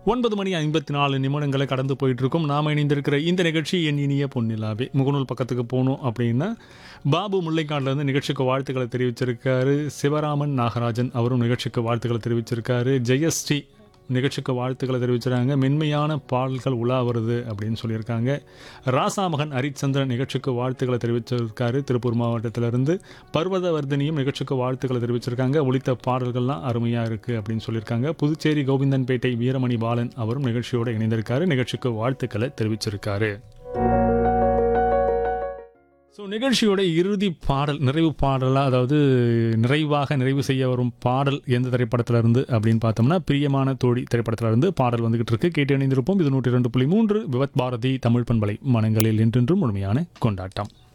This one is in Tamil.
9:54 கடந்து போயிட்டு இருக்கோம். நாம் இணைந்திருக்கிற இந்த நிகழ்ச்சி என் இனிய பொன்னிலாவே. முகநூல் பக்கத்துக்கு போகணும் அப்படின்னா பாபு முல்லைக்காட்டிலேருந்து நிகழ்ச்சிக்கு வாழ்த்துக்களை தெரிவிச்சிருக்காரு. சிவராமன் நாகராஜன் அவரும் நிகழ்ச்சிக்கு வாழ்த்துக்களை தெரிவிச்சிருக்காரு. ஜெயஸ்ரீ நிகழ்ச்சிக்கு வாழ்த்துக்களை தெரிவிச்சிருக்காங்க. மென்மையான பாடல்கள் உலா வருது அப்படின்னு சொல்லியிருக்காங்க. ராசாமகன் ஹரிச்சந்திரன் நிகழ்ச்சிக்கு வாழ்த்துக்களை தெரிவிச்சிருக்காரு. திருப்பூர் மாவட்டத்திலிருந்து பர்வதவர்தினியும் நிகழ்ச்சிக்கு வாழ்த்துக்களை தெரிவிச்சிருக்காங்க. ஒலித்த பாடல்கள்லாம் அருமையாக இருக்குது அப்படின்னு சொல்லியிருக்காங்க. புதுச்சேரி கோவிந்தன்பேட்டை வீரமணி பாலன் அவரும் நிகழ்ச்சியோடு இணைந்திருக்காரு. நிகழ்ச்சிக்கு வாழ்த்துக்களை தெரிவிச்சிருக்காரு. ஸோ நிகழ்ச்சியோட இறுதி பாடல், நிறைவு பாடலாக, அதாவது நிறைவு செய்ய வரும் பாடல் எந்த திரைப்படத்தில் இருந்து அப்படின்னு பார்த்தோம்னா பிரியமான தோழி திரைப்படத்தில் இருந்து பாடல் வந்துகிட்டு இருக்கு. கேட்டு இணைந்திருப்போம். இது 102.3 விவத் பாரதி தமிழ் பண்பலை. மனங்களில் என்றென்றும் முழுமையான கொண்டாட்டம்.